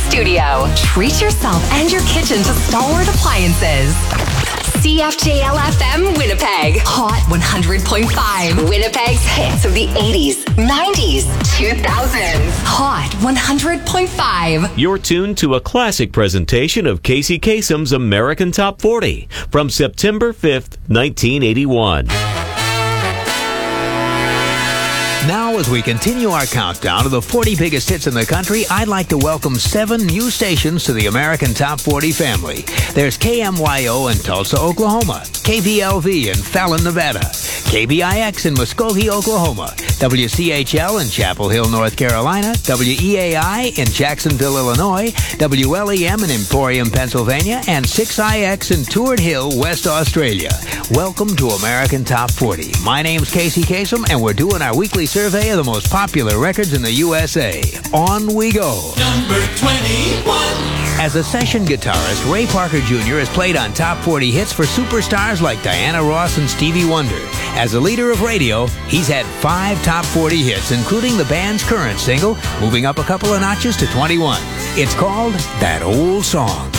studio. Treat yourself and your kitchen to stalwart appliances. CFJL-FM Winnipeg. Hot 100.5. Winnipeg's hits of the 80s, 90s, 2000s. Hot 100.5. You're tuned to a classic presentation of Casey Kasem's American Top 40 from September 5th, 1981. Now, as we continue our countdown to the 40 biggest hits in the country, I'd like to welcome 7 new stations to the American Top 40 family. There's KMYO in Tulsa, Oklahoma, KVLV in Fallon, Nevada, KBIX in Muskogee, Oklahoma, WCHL in Chapel Hill, North Carolina, WEAI in Jacksonville, Illinois, WLEM in Emporium, Pennsylvania, and 6IX in Toort Hill, West Australia. Welcome to American Top 40. My name's Casey Kasem, and we're doing our weekly survey of the most popular records in the USA. On we go. Number 21. As a session guitarist, Ray Parker Jr. has played on top 40 hits for superstars like Diana Ross and Stevie Wonder. As a leader of radio, he's had 5 top 40 hits, including the band's current single, moving up a couple of notches to 21. It's called That Old Song.